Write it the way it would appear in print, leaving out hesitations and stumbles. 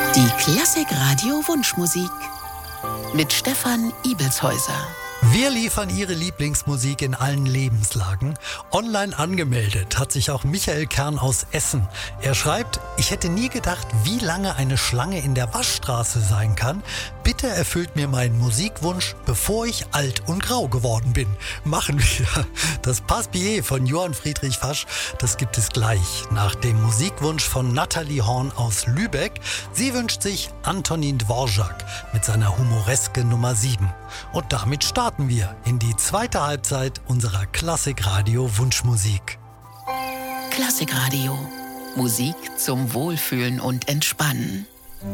Die Klassik-Radio Wunschmusik mit Stefan Ibelshäuser. Wir liefern Ihre Lieblingsmusik in allen Lebenslagen. Online angemeldet hat sich auch Michael Kern aus Essen. Er schreibt: Ich hätte nie gedacht, wie lange eine Schlange in der Waschstraße sein kann. Bitte erfüllt mir meinen Musikwunsch, bevor ich alt und grau geworden bin. Machen wir. Das Passebier von Johann Friedrich Fasch, das gibt es gleich nach dem Musikwunsch von Nathalie Horn aus Lübeck. Sie wünscht sich Antonin Dvorak mit seiner humoreske Nummer 7. Und damit starten wir in die zweite Halbzeit unserer Klassik-Radio Wunschmusik. Klassik-Radio. Musik zum Wohlfühlen und Entspannen.